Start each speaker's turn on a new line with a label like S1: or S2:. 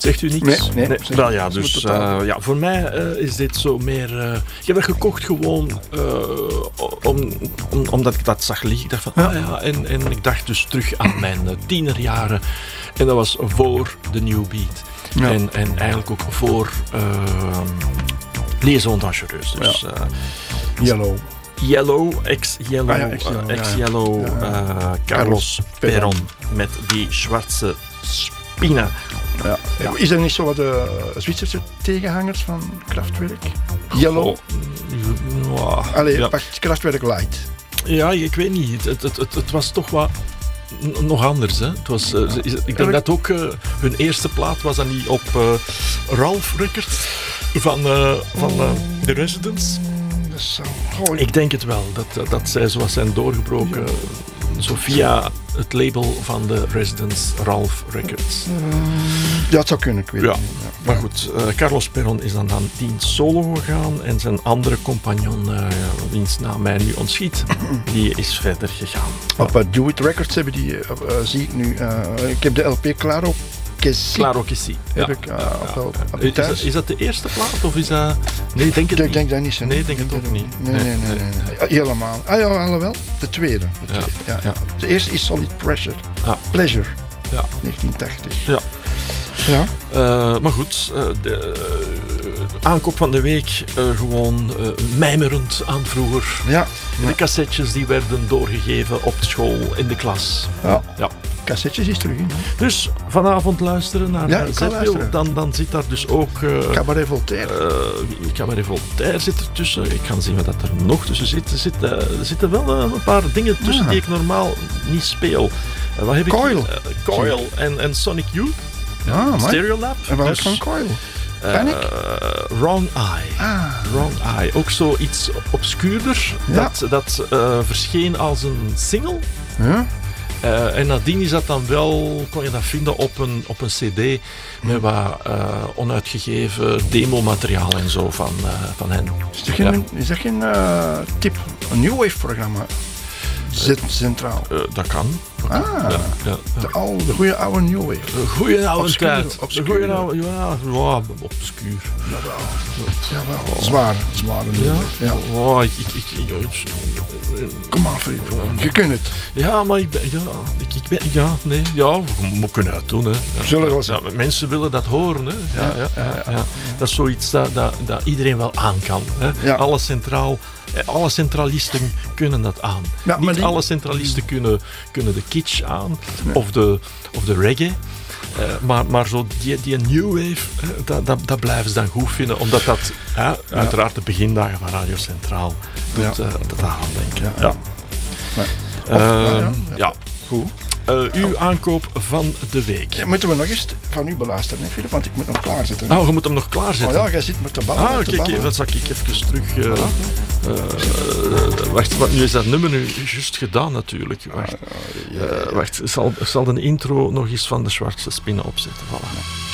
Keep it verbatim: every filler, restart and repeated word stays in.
S1: Zegt u niks?
S2: Nee, nee,
S1: nee.
S2: zeg,
S1: Wel ja,
S2: dat is
S1: dus
S2: totaal.
S1: uh, ja, voor mij uh, is dit zo meer... Uh, ik heb dat gekocht gewoon uh, om, om, omdat ik dat zag liggen. Ik dacht van, ja. ah ja, en, en ik dacht dus terug aan mijn uh, tienerjaren. En dat was voor de New Beat. Ja. En, en eigenlijk ook voor uh, Liaison Dangereuse. Dus,
S2: ja.
S1: uh,
S2: Yellow.
S1: Yellow, ex-Yellow,
S2: ah, ja, ex-Yellow,
S1: uh, ex-Yellow
S2: ja, ja.
S1: Uh, Carlos Perron met die zwarte spina.
S2: Ja. Ja. Is er niet zo wat de Zwitserse tegenhangers van Kraftwerk? Yellow? Oh.
S1: Ja.
S2: Allee,
S1: ja.
S2: pak Kraftwerk Light.
S1: Ja, ik weet niet. Het, het, het, het was toch wat n- nog anders. Hè? Het was, uh, ik denk dat ook uh, hun eerste plaat was dan niet op uh, Ralph Records van, uh, van uh, The Residents.
S2: Oh,
S1: ik denk het wel, dat, dat zij zoals zijn doorgebroken ja. zo via het label van de Residents Ralph Records.
S2: Uh, ja, het zou kunnen, ik weet
S1: ja.
S2: niet. Ja.
S1: Maar goed, uh, Carlos Perron is dan dan tien solo gegaan en zijn andere compagnon, uh, wiens naam mij nu ontschiet, die is verder gegaan.
S2: Op uh, Do It Records hebben die, uh, uh, zie ik nu, uh, ik heb de L P Claro Que Si.
S1: Claro Que Si.
S2: Heb
S1: ja.
S2: ik uh, ja. op, op, op
S1: is, dat, is dat de eerste plaat of is dat... Nee, ik denk het
S2: ik
S1: niet.
S2: denk dat niet. Zo.
S1: Nee, ik denk het ook niet.
S2: Nee, nee, nee. nee, nee, nee. Helemaal. Ah ja, alhoewel. De tweede. De, tweede. Ja. Ja, ja. De eerste is Solid Pressure.
S1: Ah.
S2: Pleasure.
S1: Ja.
S2: negentien tachtig.
S1: Ja.
S2: Ja.
S1: Uh, maar goed, uh, de uh, aankoop van de week uh, gewoon uh, mijmerend aan vroeger.
S2: Ja.
S1: De ja. cassettes die werden doorgegeven op school, in de klas.
S2: Ja.
S1: ja.
S2: Cassettes is terug in. Hè?
S1: Dus vanavond luisteren naar
S2: ja,
S1: Zepil, dan, dan zit daar dus ook... Uh,
S2: Cabaret Voltaire.
S1: Uh, Cabaret Voltaire zit er tussen. Ik ga zien wat er nog tussen zit. Er zitten, er zitten wel uh, een paar dingen tussen ja. die ik normaal niet speel. Uh, wat heb
S2: Coil.
S1: Ik? Uh, Coil en, en Sonic Youth.
S2: Ja,
S1: Stereolab.
S2: En wat
S1: dus,
S2: is van Coil?
S1: Panic? Uh, Wrong Eye.
S2: Ah.
S1: Wrong Eye. Ook zo iets obscuurder. Ja. Dat, dat uh, verscheen als een single.
S2: Ja.
S1: Uh, en nadien is dat dan wel, kon je dat vinden op een, op een cd met wat uh, onuitgegeven demomateriaal en zo van, uh, van hen.
S2: Is dat geen, ja. is dat geen uh, tip, een New Wave programma? Zit centraal.
S1: Uh, dat kan.
S2: Ah,
S1: ja, ja, ja.
S2: De, al, de goede oude New Wave.
S1: De goede oude
S2: obscuur,
S1: tijd.
S2: Obscuur.
S1: De goede oude, ja, ja, obscuur.
S2: Jawel. Jawel. Oh. Zwaar, zware New
S1: ja?
S2: Wave. Ja.
S1: Oh, ik, ik, ik, ik,
S2: Kom maar, vriend. Je kunt het.
S1: Ja, maar ik ben, ja, ik, ik ben, ja, nee, ja, we kunnen het doen, hè. Ja,
S2: Zullen we wel
S1: ja, mensen willen dat horen, hè. Ja, ja, ja, ja, ja. Dat is zoiets dat, dat, dat iedereen wel aan kan, hè. Ja. Alle centraal... Alle centralisten kunnen dat aan. Ja, Niet die... alle centralisten kunnen, kunnen de kitsch aan nee. of, de, of de reggae. Uh, maar, maar zo die, die new wave, uh, dat, dat, dat blijven ze dan goed vinden. Omdat dat uh, ja. uiteraard de begindagen van Radio Centraal doet ja. uh, dat aandenken. Ja. Ja.
S2: Ja.
S1: Uh,
S2: ja, ja.
S1: ja.
S2: Goed.
S1: Uh, uw aankoop van de week.
S2: Ja, moeten we nog eens van u beluisteren, hè, Philip? Want ik moet nog klaarzetten.
S1: Oh, je moet hem nog klaarzetten?
S2: Oh ja, jij zit met de ballen.
S1: Ah, kijk, dat zal ik even terug... Uh, uh, uh, wacht, wat, nu is dat nummer nu juist gedaan natuurlijk. Wacht, uh, wacht ik zal, zal de intro nog eens van de Zwarte Spinnen opzetten. Voilà.